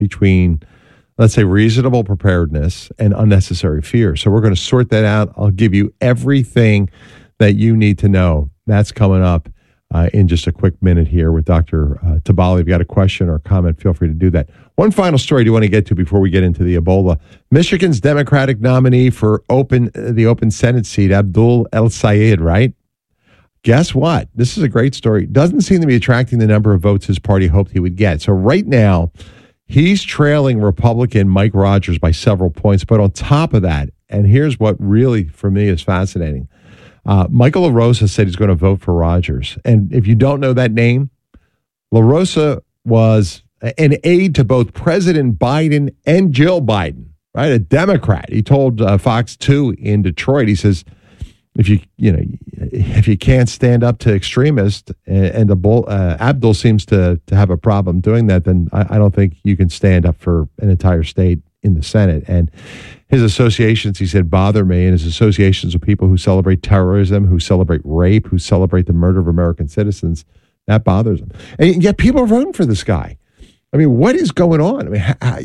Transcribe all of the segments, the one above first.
between, let's say, reasonable preparedness and unnecessary fear. So we're going to sort that out. I'll give you everything that you need to know. That's coming up in just a quick minute here with Dr. Tabali. If you've got a question or a comment, feel free to do that. One final story I do want to get to before we get into the Ebola. Michigan's Democratic nominee for the open Senate seat, Abdul El-Sayed, right? Guess what? This is a great story. Doesn't seem to be attracting the number of votes his party hoped he would get. So right now, he's trailing Republican Mike Rogers by several points. But on top of that, and here's what really, for me, is fascinating. Michael LaRosa said he's going to vote for Rogers. And if you don't know that name, LaRosa was an aide to both President Biden and Jill Biden, right? A Democrat. He told Fox 2 in Detroit, he says, if you can't stand up to extremists, and Abdul seems to have a problem doing that, then I don't think you can stand up for an entire state in the Senate. And his associations, he said, bother me, and his associations with people who celebrate terrorism, who celebrate rape, who celebrate the murder of American citizens, that bothers him. And yet people are voting for this guy. I mean, what is going on? I mean,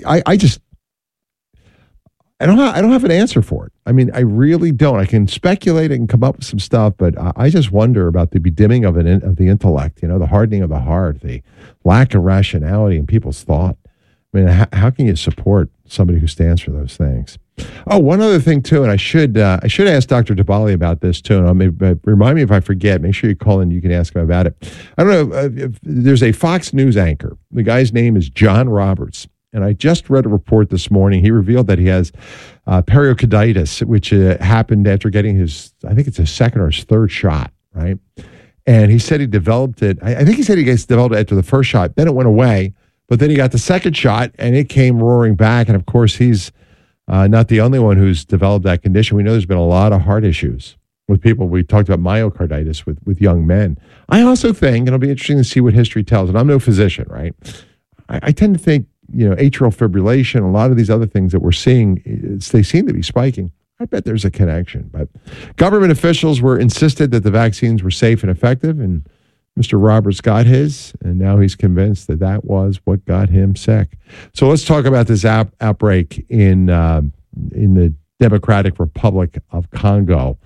I don't have an answer for it. I mean, I really don't. I can speculate and come up with some stuff, but I just wonder about the bedimming of the intellect, the hardening of the heart, the lack of rationality in people's thought. I mean, how can you support somebody who stands for those things? Oh, one other thing too, and I should ask Dr. Tabali about this too. And remind me if I forget. Make sure you call in. You can ask him about it. I don't know if there's a Fox News anchor. The guy's name is John Roberts. And I just read a report this morning. He revealed that he has pericarditis, which happened after getting his second or his third shot, right? And he said he developed it. I think he said he developed it after the first shot. Then it went away. But then he got the second shot, and it came roaring back. And, of course, he's not the only one who's developed that condition. We know there's been a lot of heart issues with people. We talked about myocarditis with young men. I also think, and it'll be interesting to see what history tells, and I'm no physician, right? I tend to think, atrial fibrillation, a lot of these other things that we're seeing, they seem to be spiking. I bet there's a connection. But government officials were insisted that the vaccines were safe and effective, and Mr. Roberts got his, and now he's convinced that was what got him sick. So let's talk about this outbreak in the Democratic Republic of Congo.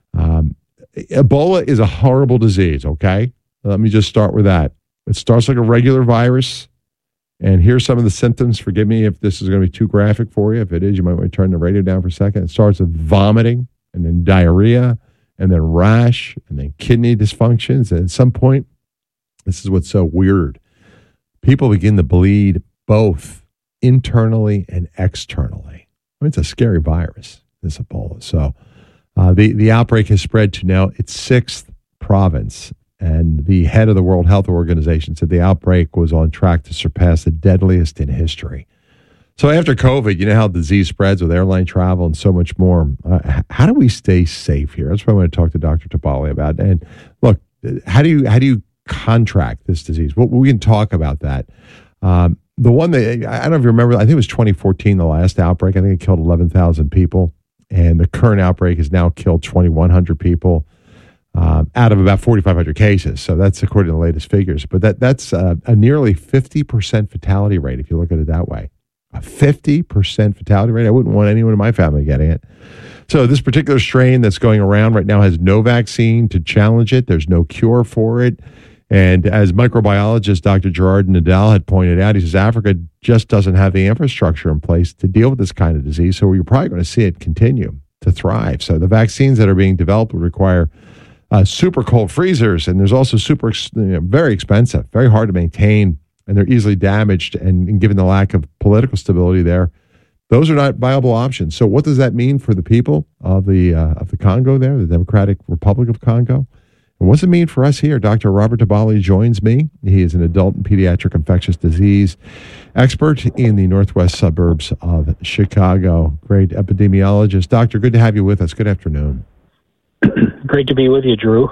Ebola is a horrible disease, okay? Let me just start with that. It starts like a regular virus, and here's some of the symptoms. Forgive me if this is going to be too graphic for you. If it is, you might want to turn the radio down for a second. It starts with vomiting, and then diarrhea, and then rash, and then kidney dysfunctions. And at some point, this is what's so weird, people begin to bleed both internally and externally. I mean, it's a scary virus, this Ebola. So the outbreak has spread to now its sixth province. And the head of the World Health Organization said the outbreak was on track to surpass the deadliest in history. So after COVID, you know how disease spreads with airline travel and so much more. How do we stay safe here? That's what I want to talk to Dr. Tabali about. And look, how do you contract this disease? Well, we can talk about that. The one that, I don't know if you remember, I think it was 2014, the last outbreak. I think it killed 11,000 people. And the current outbreak has now killed 2,100 people out of about 4,500 cases. So that's according to the latest figures. But that's a nearly 50% fatality rate, if you look at it that way. A 50% fatality rate. I wouldn't want anyone in my family getting it. So this particular strain that's going around right now has no vaccine to challenge it. There's no cure for it. And as microbiologist Dr. Gerard Nadal had pointed out, he says Africa just doesn't have the infrastructure in place to deal with this kind of disease. So you're probably going to see it continue to thrive. So the vaccines that are being developed would require super cold freezers. And there's also very expensive, very hard to maintain. And they're easily damaged, and given the lack of political stability there, those are not viable options. So what does that mean for the people of the Congo there, the Democratic Republic of Congo? And what's it mean for us here? Dr. Robert Tabali joins me. He is an adult and pediatric infectious disease expert in the northwest suburbs of Chicago. Great epidemiologist. Doctor, good to have you with us. Good afternoon. Great to be with you, Drew.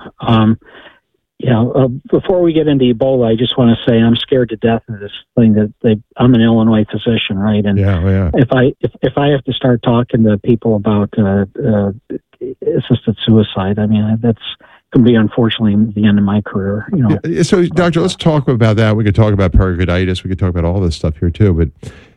Before we get into Ebola, I just want to say I'm scared to death of this thing. I'm an Illinois physician, right? And if I have to start talking to people about assisted suicide, I mean, can be unfortunately the end of my career. So, doctor, let's talk about that. We could talk about pericarditis. We could talk about all this stuff here too. But